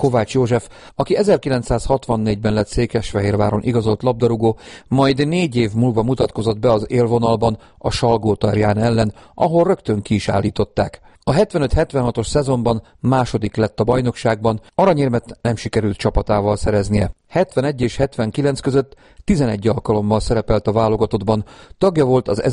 Kovács József, aki 1964-ben lett Székesfehérváron igazolt labdarúgó, majd 4 év múlva mutatkozott be az élvonalban a Salgótarján ellen, ahol rögtön ki is állították. A 75-76-os szezonban második lett a bajnokságban, aranyérmet nem sikerült csapatával szereznie. 71 és 79 között 11 alkalommal szerepelt a válogatottban, tagja volt az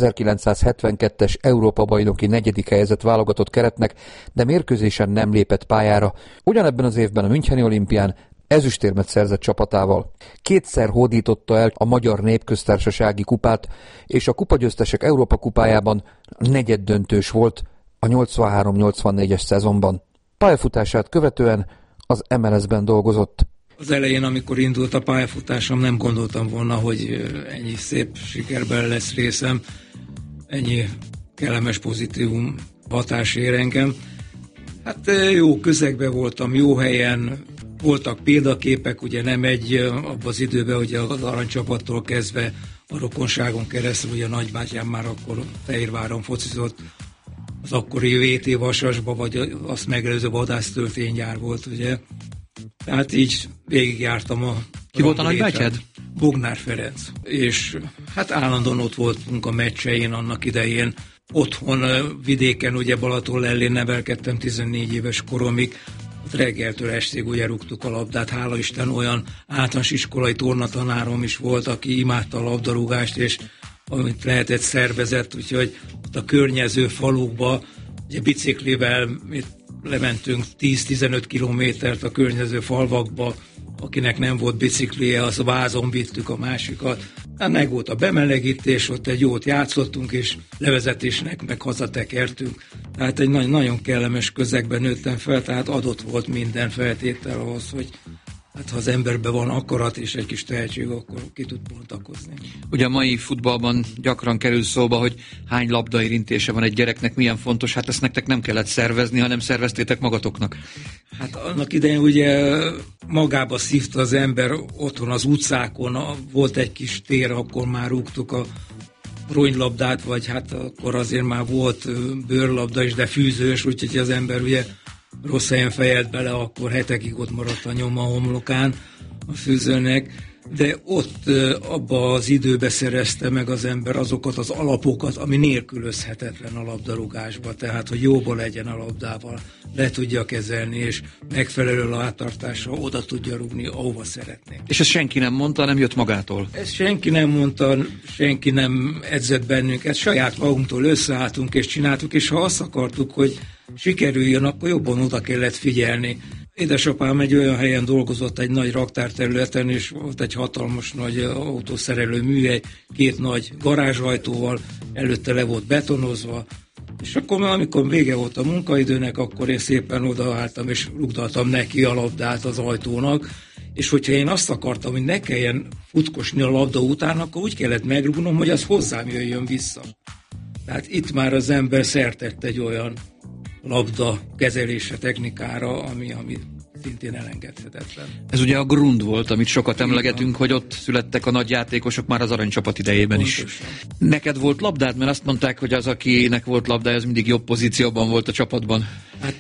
1972-es Európa-bajnoki 4. helyezett válogatott keretnek, de mérkőzésen nem lépett pályára. Ugyanebben az évben a Müncheni olimpián ezüstérmet szerzett csapatával. 2-szer hódította el a Magyar Népköztársasági kupát, és a kupagyőztesek Európa kupájában negyeddöntős volt a 83-84-es szezonban. Pályafutását követően az MLS-ben dolgozott. Az elején, amikor indult a pályafutásom, nem gondoltam volna, hogy ennyi szép sikerben lesz részem, ennyi kellemes pozitívum hatás ér engem. Hát jó közegben voltam, jó helyen, voltak példaképek, ugye nem abban az időben, ugye az aranycsapattól kezdve a rokonságon keresztül, ugye a nagybátyám már akkor Fehérváron focizott, az akkori VT Vasasba, vagy azt megelőző vadásztörvénygyár volt, ugye. Tehát így végigjártam Ki volt a nagybátyád? Bognár Ferenc. És hát állandóan ott voltunk a meccsein annak idején. Otthon, vidéken, ugye Balatonlellén nevelkedtem 14 éves koromig. Ott reggeltől estig ugye rúgtuk a labdát. Hála Isten, olyan általános iskolai tornatanárom is volt, aki imádta a labdarúgást, és amit lehetett szervezett, úgyhogy ott a környező falukba, ugye biciklivel lementünk 10-15 kilométert a környező falvakba, akinek nem volt biciklije, az vázon vittük a másikat. Hát meg volt a bemelegítés, ott egy jót játszottunk, és levezetésnek meg hazatekertünk. Tehát egy nagyon kellemes közegben nőttem fel, tehát adott volt minden feltétel ahhoz, hogy hát ha az emberben van akarat és egy kis tehetség, akkor ki tud bontakozni. Ugye a mai futballban gyakran kerül szóba, hogy hány labdaérintése van egy gyereknek, milyen fontos, hát ezt nektek nem kellett szervezni, hanem szerveztétek magatoknak. Hát annak idején ugye magába szívta az ember otthon az utcákon, volt egy kis tér, akkor már rúgtuk a ronylabdát, vagy hát akkor azért már volt bőrlabda is, de fűzős, úgyhogy az ember ugye rossz helyen fejelt bele, akkor hetekig ott maradt a nyoma a homlokán a fűzőnek, de ott abba az időbe szerezte meg az ember azokat az alapokat, ami nélkülözhetetlen a labdarúgásba, tehát hogy jóba legyen a labdával, le tudja kezelni, és megfelelő látartásra oda tudja rúgni, ahova szeretné. És ezt senki nem mondta, nem jött magától? Ezt senki nem mondta, senki nem edzett bennünket, saját magunktól összeálltunk és csináltuk, és ha azt akartuk, hogy sikerüljön, akkor jobban oda kellett figyelni. Édesapám egy olyan helyen dolgozott, egy nagy raktárterületen, és volt egy hatalmas nagy autószerelő műhely, 2 nagy garázsajtóval, előtte le volt betonozva, és akkor amikor vége volt a munkaidőnek, akkor én szépen odaálltam, és rugdaltam neki a labdát az ajtónak, és hogyha én azt akartam, hogy ne kelljen futkosni a labda után, akkor úgy kellett megrúgnom, hogy az hozzám jöjjön vissza. Tehát itt már az ember szertett egy olyan labda kezelése technikára, ami szintén elengedhetetlen. Ez ugye a grund volt, amit sokat emlegetünk, hogy ott születtek a nagy játékosok már az aranycsapat idejében is. Neked volt labdád? Mert azt mondták, hogy az, akinek volt labdája, az mindig jobb pozícióban volt a csapatban. Hát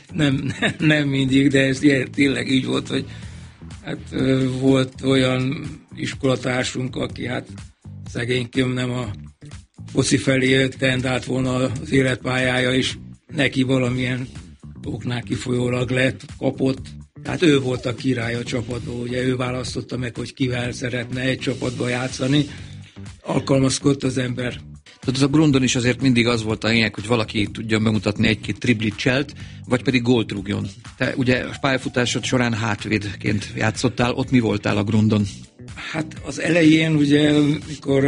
nem mindig, de ez tényleg így volt, hogy hát volt olyan iskolatársunk, aki hát szegénykém nem a foci felé tendált volna az életpályája, és neki valamilyen oknál kifolyólag kapott. Tehát ő volt a király a csapatban, ugye ő választotta meg, hogy kivel szeretne egy csapatba játszani. Alkalmazkodott az ember. Tehát az a grundon is azért mindig az volt a lényeg, hogy valaki tudjon bemutatni egy-két triplit cselt, vagy pedig gólt rúgjon. Te ugye a pályafutásod során hátvédként játszottál, ott mi voltál a grundon? Hát az elején ugye, mikor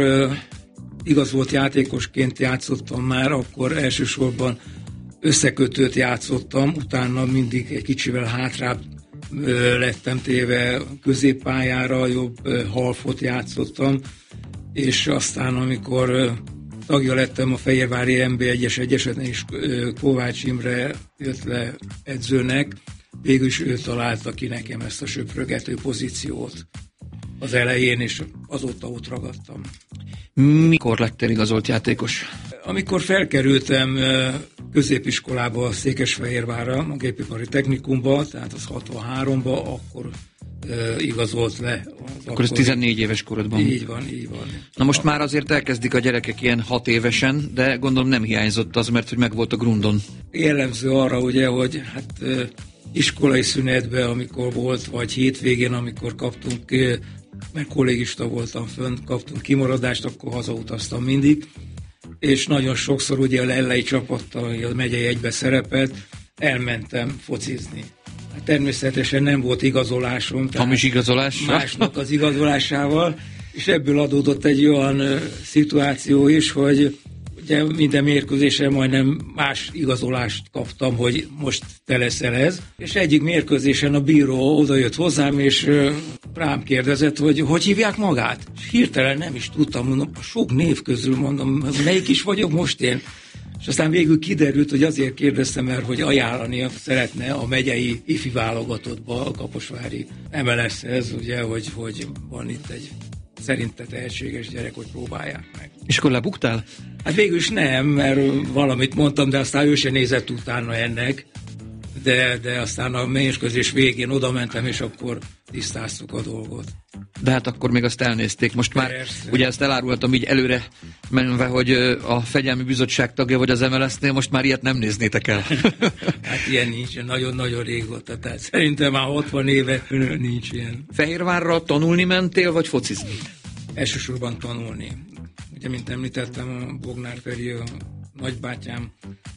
igaz volt játékosként játszottam már, akkor elsősorban összekötőt játszottam, utána mindig egy kicsivel hátrább lettem téve középpályára, jobb halfot játszottam, és aztán amikor tagja lettem a Fehérvári NB1-es egyesetnek, és Kovács Imre jött le edzőnek, végül is ő találta ki nekem ezt a söprögető pozíciót az elején, és azóta ott ragadtam. Mikor lettél igazolt játékos? Amikor felkerültem középiskolába, a Székesfehérvárra, a gépipari technikumba, tehát az 63-ba, akkor igazolt le. Akkor ez 14 éves korodban. Így van. Na most már azért elkezdik a gyerekek ilyen 6 évesen, de gondolom nem hiányzott az, mert hogy megvolt a grundon. Jellemző arra ugye, hogy hát iskolai szünetben, amikor volt, vagy hétvégén, amikor kaptunk, mert kollégista voltam fönn, kaptunk kimaradást, akkor hazautaztam mindig, és nagyon sokszor ugye a lellei csapattal, a megyei egybe szerepelt, elmentem focizni. Hát természetesen nem volt igazolásom. Hamis igazolás? Másnak az igazolásával, és ebből adódott egy olyan szituáció is, hogy ugye minden mérkőzésen majdnem más igazolást kaptam, hogy most te leszel ez. És egyik mérkőzésen a bíró odajött hozzám, és rám kérdezett, hogy hívják magát? És hirtelen nem is tudtam, mondom, a sok név közül mondom, melyik is vagyok most én? És aztán végül kiderült, hogy azért kérdeztem, mert hogy ajánlani szeretne a megyei ifi válogatottba, a kaposvári MLS-hez, ugye, hogy van itt egy szerinte tehetséges gyerek, hogy próbálják meg. És akkor lebuktál? Hát végül is nem, mert valamit mondtam, de aztán ő se nézett utána ennek, de aztán a mérkőzés végén oda mentem, és akkor tisztáztuk a dolgot. De hát akkor még azt elnézték. Most már, persze. Ugye ezt elárultam így előre menve, hogy a Fegyelmi Bizottság tagja vagy az MLS-nél, most már ilyet nem néznétek el. Hát ilyen nincs, nagyon-nagyon régóta, tehát szerintem már 60 éve nincs ilyen. Fehérvárra tanulni mentél, vagy focizni? Elsősorban tanulni. Ugye, mint említettem, a Bognár Feri, a nagybátyám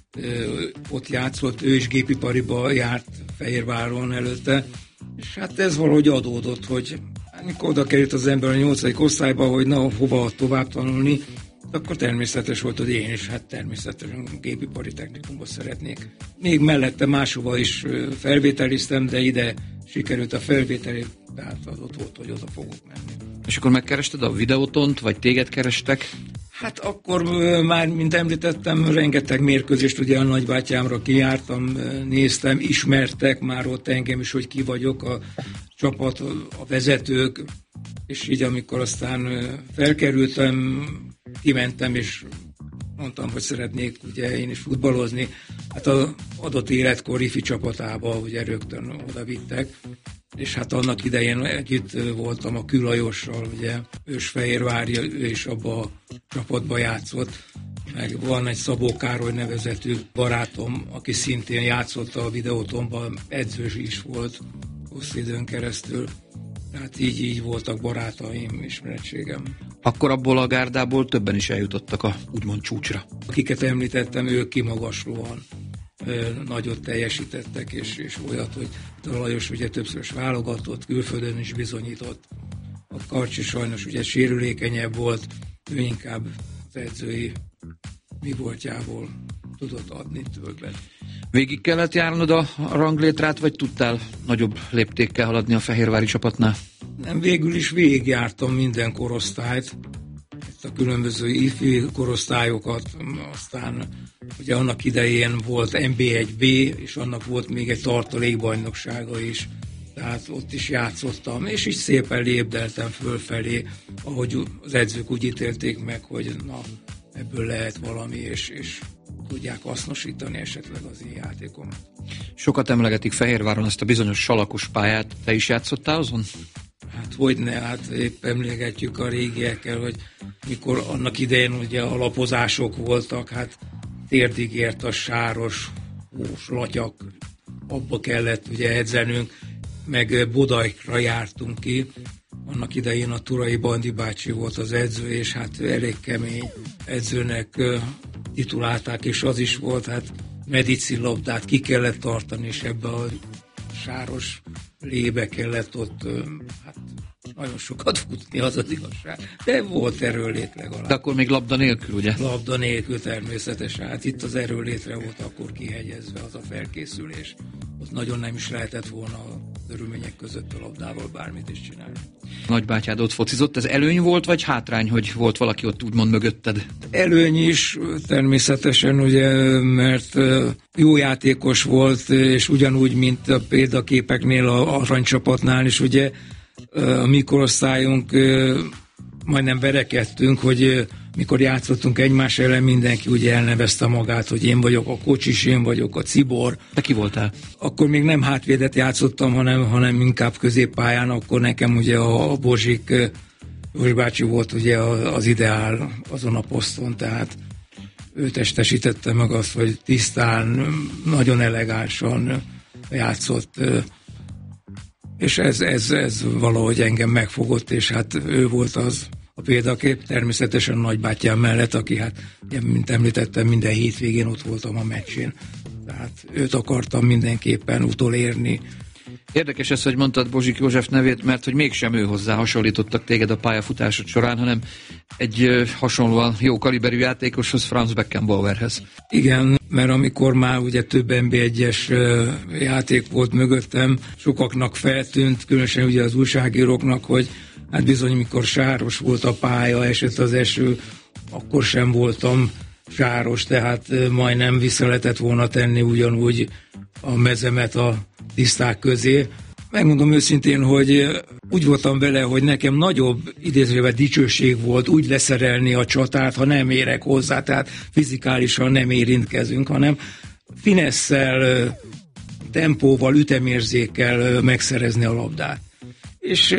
ott játszott, ő is gépipariba járt Fehérváron előtte, és hát ez valahogy adódott, hogy amikor oda került az ember a 8. osztályba, hogy na, hova tovább tanulni, akkor természetes volt, hogy én is, hát természetesen gépipari technikumba szeretnék. Még mellette máshova is felvételiztem, de ide sikerült a felvételi, tehát az ott volt, hogy oda fogok menni. És akkor megkerested a Videótont, vagy téged kerestek? Hát akkor már, mint említettem, rengeteg mérkőzést ugye a nagybátyámra kijártam, néztem, ismertek már ott engem is, hogy ki vagyok, a csapat, a vezetők, és így amikor aztán felkerültem, kimentem, és mondtam, hogy szeretnék ugye én is futballozni. Hát az adott életkor ifi csapatába ugye rögtön oda vittek, és hát annak idején együtt voltam a Külajossal, ugye Ősfehérvárja, ő is abba a csapatba játszott, meg van egy Szabó Károly nevezetű barátom, aki szintén játszott a Videótonban, edzős is volt hosszú időn keresztül, tehát így voltak barátaim, ismeretségem. Akkor abból a gárdából többen is eljutottak a úgymond csúcsra. Akiket említettem, ők kimagaslóan nagyot teljesítettek, és olyat, hogy a Lajos ugye többszörös válogatott, külföldön is bizonyított. A Karcsi sajnos ugye sérülékenyebb volt, ő inkább az edzői mi voltjából tudott adni többet. Végig kellett járnod a ranglétrát, vagy tudtál nagyobb léptékkel haladni a fehérvári csapatnál? Nem, végül is végigjártam minden korosztályt, a különböző ifi korosztályokat, aztán ugye annak idején volt NB1B, és annak volt még egy tartalékbajnoksága is, tehát ott is játszottam, és így szépen lépdeltem fölfelé, ahogy az edzők úgy ítélték meg, hogy na, ebből lehet valami, és tudják hasznosítani esetleg az én játékomat. Sokat emlegetik Fehérváron azt a bizonyos salakos pályát, te is játszottál azon? Hát hogyne, hát épp emlégetjük a régiekkel, hogy mikor annak idején ugye alapozások voltak, hát térdig ért a sáros, hús, latyak, abba kellett ugye edzenünk, meg Bodajkra jártunk ki. Annak idején a Turai Bandi bácsi volt az edző, és hát elég kemény edzőnek titulálták, és az is volt, hát medici labdát ki kellett tartani, és ebbe a sáros lébe kellett ott, hát nagyon sokat futni, az az igazság. De volt erőlét legalább. De akkor még labda nélkül, ugye? Labda nélkül természetesen. Hát itt az erőlétre volt akkor kihegyezve az a felkészülés. Ott nagyon nem is lehetett volna a körülmények között a labdával bármit is csinálni. Nagybátyád ott focizott, ez előny volt, vagy hátrány, hogy volt valaki ott úgymond mögötted? Előny is természetesen, ugye, mert jó játékos volt, és ugyanúgy, mint a példaképeknél, a aranycsapatnál is, ugye, a mi korosztályunk majdnem verekedtünk, hogy mikor játszottunk egymás ellen, mindenki ugye elnevezte magát, hogy én vagyok a Kocsis, én vagyok a Cibor. Te ki voltál? Akkor még nem hátvédet játszottam, hanem inkább középpályán, akkor nekem ugye a Bozsik bácsi volt ugye az ideál azon a poszton, tehát ő testesítette meg azt, hogy tisztán, nagyon elegánsan játszott, és ez valahogy engem megfogott, és hát ő volt az a példakép, természetesen nagybátyám mellett, aki hát, mint említettem, minden hétvégén ott voltam a meccsén. Tehát őt akartam mindenképpen utolérni. Érdekes ez, hogy mondtad Bozsik József nevét, mert hogy mégsem ő hozzá hasonlítottak téged a pályafutásod során, hanem egy hasonlóan jó kaliberű játékoshoz, Franz Beckenbauerhez. Igen, mert amikor már ugye több NB1-es játék volt mögöttem, sokaknak feltűnt, különösen ugye az újságíróknak, hogy hát bizony, mikor sáros volt a pálya, esett az eső, akkor sem voltam sáros, tehát majdnem vissza lehetett volna tenni ugyanúgy a mezemet a tiszták közé. Megmondom őszintén, hogy úgy voltam vele, hogy nekem nagyobb idézőjelben dicsőség volt úgy leszerelni a csatát, ha nem érek hozzá, tehát fizikálisan nem érintkezünk, hanem finesszel, tempóval, ütemérzékkel megszerezni a labdát. És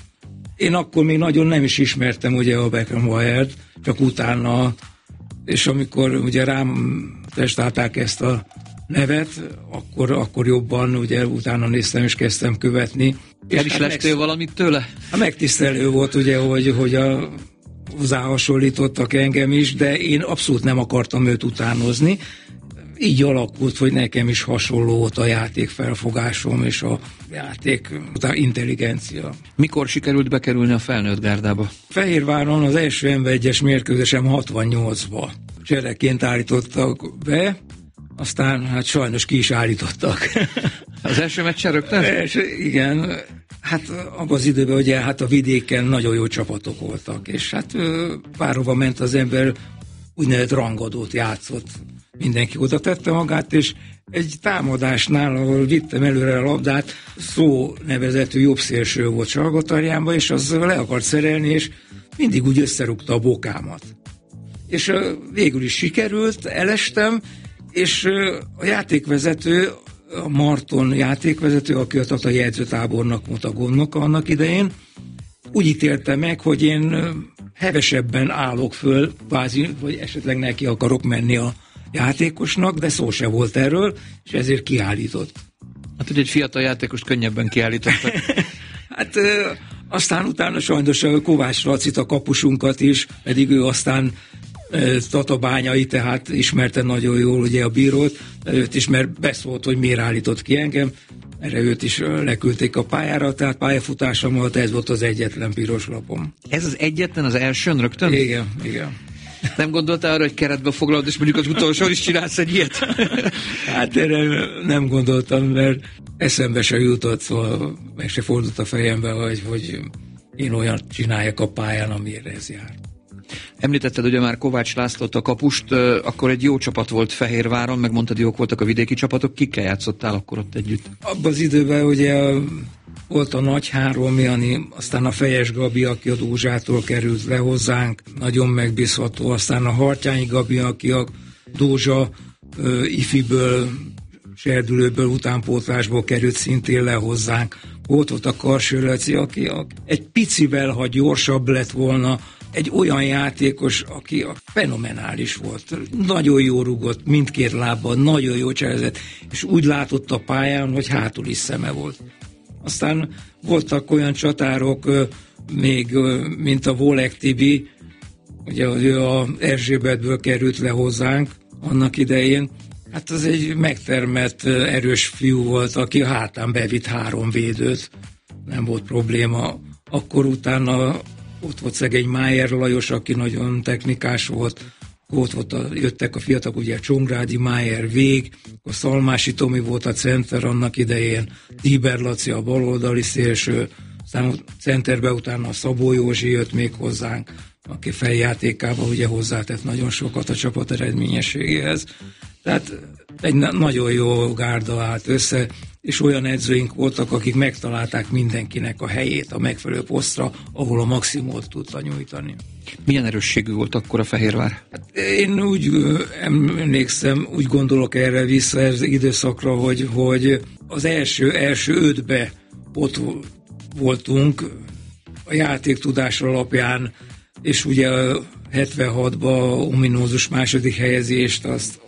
én akkor még nagyon nem is ismertem ugye a Beckenbauert, csak utána, és amikor ugye rám testálták ezt a nevet, akkor jobban ugye utána néztem és kezdtem követni. El is lettél valamit tőle? Megtisztelő volt ugye, hogy hozzá hasonlítottak engem is, de én abszolút nem akartam őt utánozni. Így alakult, hogy nekem is hasonló volt a játékfelfogásom és a játék intelligencia. Mikor sikerült bekerülni a felnőtt gárdába? Fehérváron az első NB1-es mérkőzésem 68-ba csereként állítottak be, aztán hát sajnos ki is állítottak. Az első meccsen rögtön? Igen, hát abban az időben ugye hát a vidéken nagyon jó csapatok voltak, és hát bárhova ment az ember, úgynevezett rangadót játszott. Mindenki oda tette magát, és egy támadásnál, ahol vittem előre a labdát, Szó nevezetű jobbszélső volt Salgótarjánban, és az le akart szerelni, és mindig úgy összerúgta a bokámat. És végül is sikerült, elestem, és a játékvezető, a Marton játékvezető, aki a jegyzőtábornak volt a gondnoka annak idején, úgy ítélte meg, hogy én hevesebben állok föl, kvázi, vagy esetleg neki akarok menni a játékosnak, de szó se volt erről, és ezért kiállított. Hát, hogy egy fiatal játékost könnyebben kiállítottak. Hát aztán utána sajnos a Kovács Lacit, a kapusunkat is, pedig ő aztán tatabányai, tehát ismerte nagyon jól ugye a bírót, őt is, mert beszólt, hogy miért állított ki engem, erre őt is leküldték a pályára, tehát pályafutásom volt, ez volt az egyetlen piros lapom. Ez az egyetlen, az elsőn rögtön? Igen. Nem gondoltál arra, hogy keretbe foglalod, és mondjuk az utolsó is csinálsz egy ilyet? Hát erre nem gondoltam, mert eszembe se jutott, szóval meg se fordult a fejembe, hogy én olyan csináljak a pályán, amire ez jár. Említetted ugye már Kovács Lászlót, a kapust, akkor egy jó csapat volt Fehérváron, megmondtad, jók voltak a vidéki csapatok, kikkel játszottál akkor ott együtt? Abban az időben ugye volt a Nagy Három, aztán a Fejes Gabi, aki a Dózsától került le hozzánk, nagyon megbízható, aztán a Hartyányi Gabi, aki a Dózsa ifiből, serdülőből, utánpótlásból került szintén le hozzánk. Volt a Karső Laci, aki egy picivel, ha gyorsabb lett volna, egy olyan játékos, aki fenomenális volt. Nagyon jó rugott, mindkét lábban, nagyon jó cselezett, és úgy látott a pályán, hogy hátul is szeme volt. Aztán voltak olyan csatárok, még mint a Volek Tibi, ugye ő a Erzsébetből került le hozzánk annak idején. Hát az egy megtermett, erős fiú volt, aki a hátán bevitt 3 védőt, nem volt probléma. Akkor utána ott volt szegény Májer Lajos, aki nagyon technikás volt, jöttek a fiatalok, ugye Csongrádi, Májer, Vég, a Szalmási Tomi volt a center annak idején, Tíber Laci a baloldali szélső, aztán a centerbe utána a Szabó Józsi jött még hozzánk, aki feljátékában ugye hozzátett nagyon sokat a csapat eredményességéhez. Tehát egy nagyon jó gárda állt össze, és olyan edzőink voltak, akik megtalálták mindenkinek a helyét a megfelelő posztra, ahol a maximumot tudta nyújtani. Milyen erősségű volt akkor a Fehérvár? Hát én úgy emlékszem, úgy gondolok erre vissza ez időszakra, hogy az első ötbe ott voltunk a játéktudás alapján, és ugye 76-ban ominózus második helyezést, azt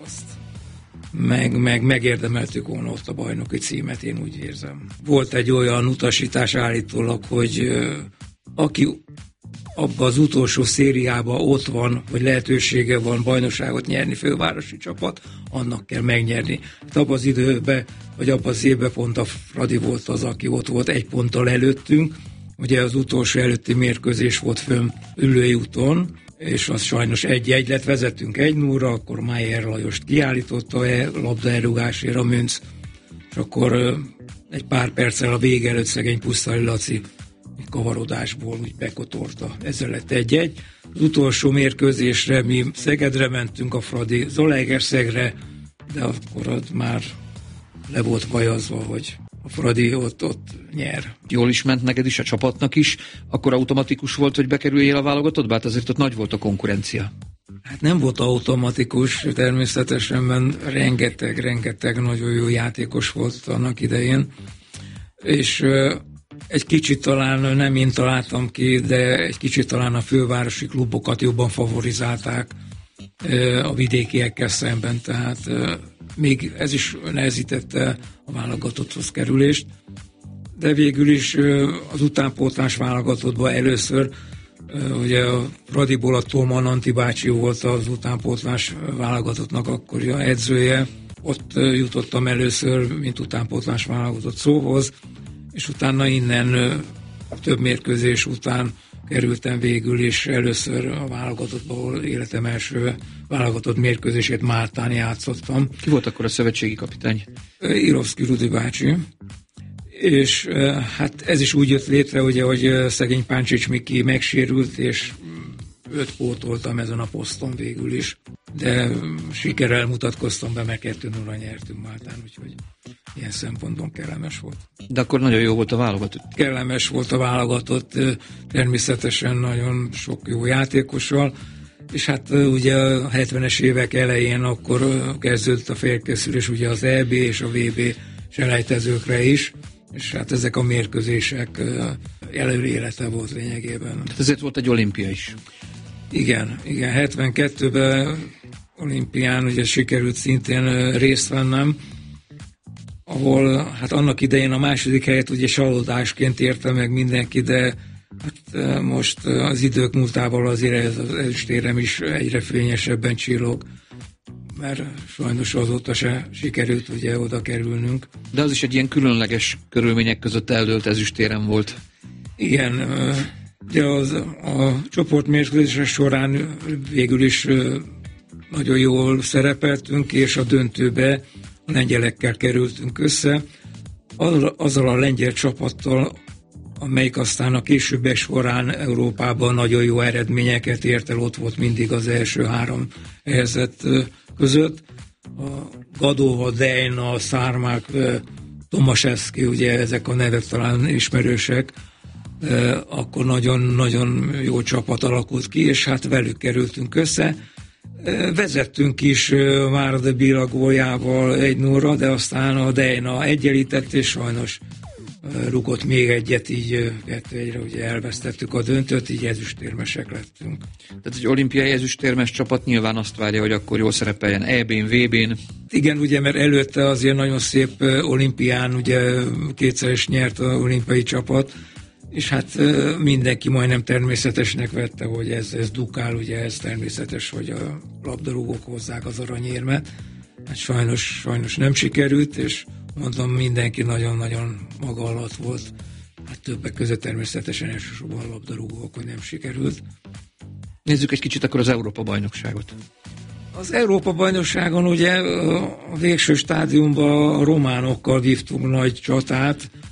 megérdemeltük volna ott a bajnoki címet, én úgy érzem. Volt egy olyan utasítás állítólag, hogy aki abban az utolsó szériában ott van, hogy lehetősége van bajnokságot nyerni, fővárosi csapat, annak kell megnyerni. Abban az időben, vagy abban az évben pont a Fradi volt az, aki ott volt egy ponttal előttünk. Ugye az utolsó előtti mérkőzés volt fönn Üllői úton, és az sajnos 1-1 lett, vezettünk 1-0-ra, akkor Májer Lajost kiállította a labdaelrugásért a Münc, és akkor egy pár perccel a vége előtt szegény Pusztai Laci kavarodásból úgy bekotorta. Ezzel lett 1-1. Az utolsó mérkőzésre mi Szegedre mentünk, a Fradi Zalaegerszegre, de akkor az már le volt bajazva, hogy a Fradi ott nyer. Jól is ment neked is, a csapatnak is, akkor automatikus volt, hogy bekerüljél a válogatottba? Hát azért ott nagy volt a konkurencia. Hát nem volt automatikus, természetesen, mert rengeteg nagyon jó játékos volt annak idején, és egy kicsit talán nem én találtam ki, de egy kicsit talán a fővárosi klubokat jobban favorizálták a vidékiekkel szemben, tehát még ez is nehezítette a válogatotthoz kerülést, de végül is az utánpótlás válogatottban először, ugye a Fradiból a Tóman Anti bácsi volt az utánpótlás válogatottnak akkori a edzője, ott jutottam először, mint utánpótlás válogatott szóhoz, és utána innen több mérkőzés után kerültem végül is először a válogatottba, ahol életem első válogatott mérkőzését Máltán játszottam. Ki volt akkor a szövetségi kapitány? Irovszki Rudi bácsi. És hát ez is úgy jött létre, ugye, hogy szegény Páncsics Miki megsérült, és őt pótoltam ezen a poszton végül is. De sikerrel mutatkoztam be, mert 2-0 nyertünk Máltán, úgyhogy ilyen szempontból kellemes volt. De akkor nagyon jó volt a válogatott. Kellemes volt a válogatott, természetesen nagyon sok jó játékossal, és hát ugye a 70-es évek elején akkor kezdődött a felkészülés ugye az EB és a VB selejtezőkre is, és hát ezek a mérkőzések előélete volt lényegében. Tehát ezért volt egy olimpia is. Igen, 72-ben olimpián ugye sikerült szintén részt vennem, ahol hát annak idején a második helyet ugye csalódásként érte meg mindenki, de hát most az idők múltával azért ez az ezüstérem is egyre fényesebben csillog, mert sajnos azóta se sikerült ugye oda kerülnünk. De az is egy ilyen különleges körülmények között eldőlt ezüstérem volt. Igen, de a csoportmérkőzések során végül is nagyon jól szerepeltünk, és a döntőbe a lengyelekkel kerültünk össze. Azzal a lengyel csapattal, amelyik aztán a későbbek során Európában nagyon jó eredményeket ért el, ott volt mindig az első 3 helyzet között. A Gadova, Dejna, Szármák, Tomaszewski, ugye ezek a nevek talán ismerősek, akkor nagyon-nagyon jó csapat alakult ki, és hát velük kerültünk össze. Vezettünk is Várda Béla góljával 1-0-ra, de aztán a Dejna egyenlített, és sajnos rugott még egyet, így 2-1-re ugye elvesztettük a döntőt, így ezüstérmesek lettünk. Tehát egy olimpiai ezüstérmes csapat nyilván azt várja, hogy akkor jól szerepeljen EB-n, VB-n. Igen, ugye, mert előtte azért nagyon szép olimpián, ugye kétszer is nyert az olimpiai csapat, és hát mindenki majdnem természetesnek vette, hogy ez dukál, ugye ez természetes, hogy a labdarúgók hozzák az aranyérmet. Hát sajnos nem sikerült, és mondom, mindenki nagyon-nagyon maga alatt volt. Hát többek között természetesen elsősorban a labdarúgók, hogy nem sikerült. Nézzük egy kicsit akkor az Európa-bajnokságot. Az Európa-bajnokságon ugye a végső stádiumban a románokkal vívtunk nagy csatát,